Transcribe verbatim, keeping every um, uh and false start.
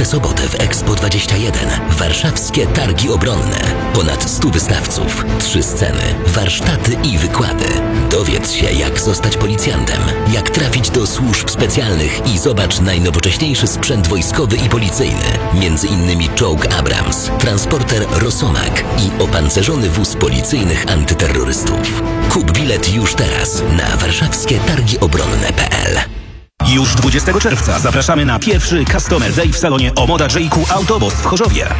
tę sobotę w Expo dwadzieścia jeden warszawskie targi obronne. Ponad stu wystawców, trzy sceny, warsztaty i wykłady. Dowiedz się, jak zostać policjantem, jak trafić do służb specjalnych i zobacz najnowocześniejszy sprzęt wojskowy i policyjny. Między innymi czołg Abrams, transporter Rosomak i opancerzony wóz policyjnych antyterrorystów. Kup bilet już teraz na warszawskie targi obronne kropka p l. Już dwudziestego czerwca zapraszamy na pierwszy Customer Day w salonie Omoda J Q Autobus w Chorzowie.